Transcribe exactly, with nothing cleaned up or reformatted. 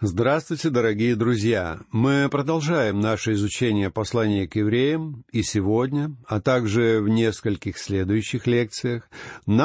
Здравствуйте, дорогие друзья! Мы продолжаем наше изучение послания к евреям, и сегодня, а также в нескольких следующих лекциях, нам